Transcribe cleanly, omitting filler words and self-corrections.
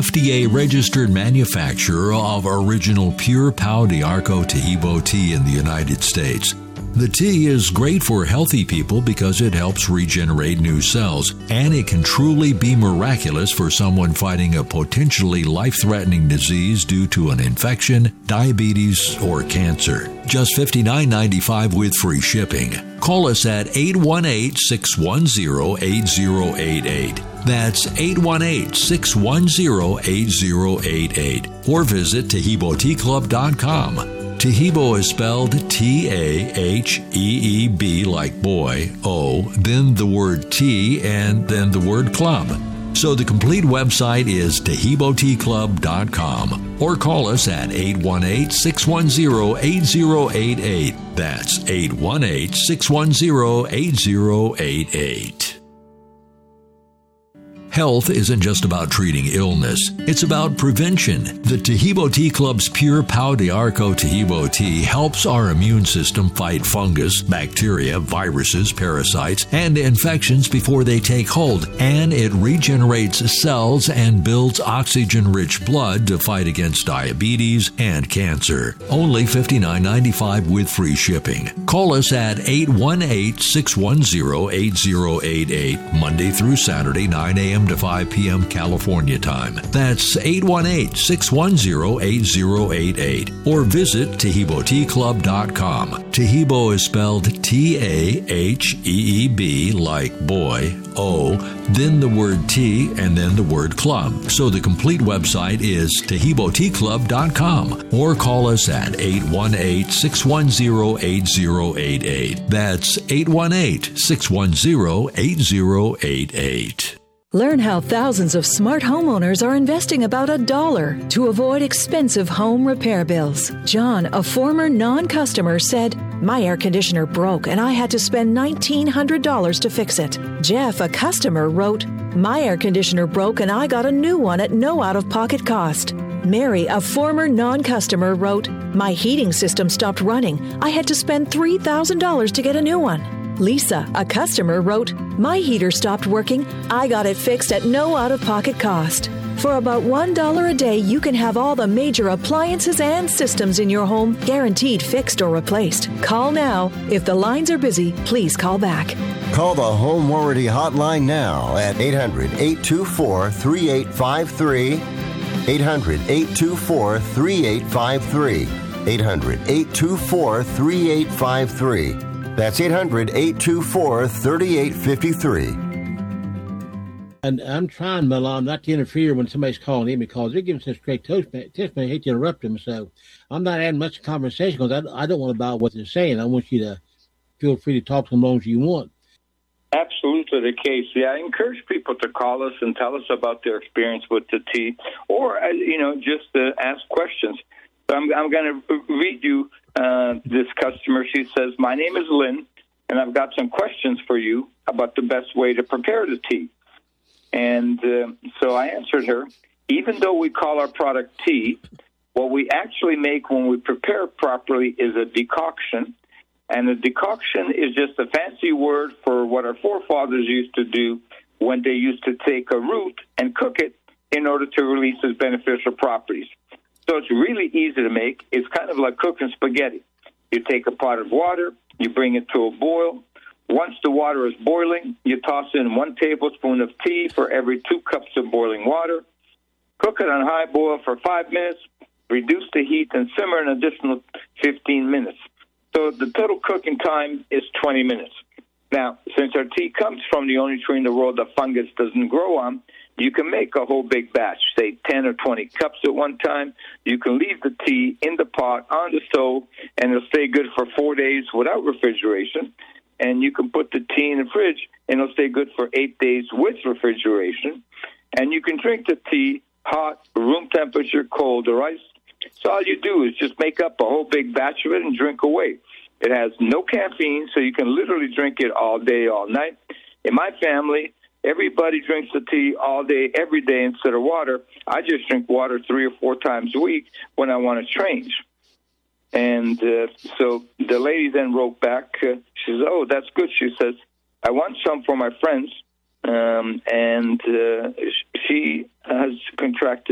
FDA-registered manufacturer of original Pure Pau d'Arco Tahibo tea in the United States. The tea is great for healthy people because it helps regenerate new cells, and it can truly be miraculous for someone fighting a potentially life-threatening disease due to an infection, diabetes, or cancer. Just $59.95 with free shipping. Call us at 818-610-8088. That's 818-610-8088. Or visit TahiboTeaClub.com. Tahibo is spelled T-A-H-E-E-B like boy, O, then the word tea, and then the word club. So the complete website is TahiboTeaClub.com. Or call us at 818-610-8088. That's 818-610-8088. Health isn't just about treating illness. It's about prevention. The Tahibo Tea Club's Pure Pau d'Arco Tahibo tea helps our immune system fight fungus, bacteria, viruses, parasites, and infections before they take hold, and it regenerates cells and builds oxygen-rich blood to fight against diabetes and cancer. Only $59.95 with free shipping. Call us at 818-610-8088, Monday through Saturday, 9 a.m. to 5 p.m. California time. That's 818-610-8088. Or visit TahiboTeaClub.com. Tahibo is spelled T-A-H-E-E-B like boy, O, then the word tea, and then the word club. So the complete website is TahiboTeaClub.com. Or call us at 818-610-8088. That's 818-610-8088. Learn how thousands of smart homeowners are investing about $1 to avoid expensive home repair bills. John, a former non-customer, said, "My air conditioner broke and I had to spend $1,900 to fix it." Jeff, a customer, wrote, "My air conditioner broke and I got a new one at no out-of-pocket cost." Mary, a former non-customer, wrote, "My heating system stopped running. I had to spend $3,000 to get a new one." Lisa, a customer, wrote, "My heater stopped working. I got it fixed at no out-of-pocket cost." For about $1 a day, you can have all the major appliances and systems in your home guaranteed fixed or replaced. Call now. If the lines are busy, please call back. Call the Home Warranty Hotline now at 800-824-3853. 800-824-3853. 800-824-3853. That's 800-824-3853. And I'm trying, Milan, not to interfere when somebody's calling in because they're giving such great testimony. I hate to interrupt them, so I'm not adding much conversation because I don't want to about what they're saying. I want you to feel free to talk to them as long as you want. Absolutely the case. Yeah, I encourage people to call us and tell us about their experience with the tea, or just ask questions. So I'm going to read you this customer. She says, "My name is Lynn, and I've got some questions for you about the best way to prepare the tea." And so I answered her, "Even though we call our product tea, what we actually make when we prepare it properly is a decoction. And a decoction is just a fancy word for what our forefathers used to do when they used to take a root and cook it in order to release its beneficial properties. So it's really easy to make. It's kind of like cooking spaghetti. You take a pot of water, you bring it to a boil. Once the water is boiling, you toss in 1 tablespoon of tea for every 2 cups of boiling water. Cook it on high boil for 5 minutes, reduce the heat, and simmer an additional 15 minutes. So the total cooking time is 20 minutes. Now, since our tea comes from the only tree in the world that fungus doesn't grow on, you can make a whole big batch, say 10 or 20 cups at one time. You can leave the tea in the pot on the stove, and it'll stay good for 4 days without refrigeration. And you can put the tea in the fridge, and it'll stay good for 8 days with refrigeration. And you can drink the tea hot, room temperature, cold, or ice. So all you do is just make up a whole big batch of it and drink away. It has no caffeine, so you can literally drink it all day, all night. In my family, everybody drinks the tea all day, every day instead of water. I just drink water 3 or 4 times a week when I want to change. And so the lady then wrote back. She says, "Oh, that's good." She says, "I want some for my friends." And she has contracted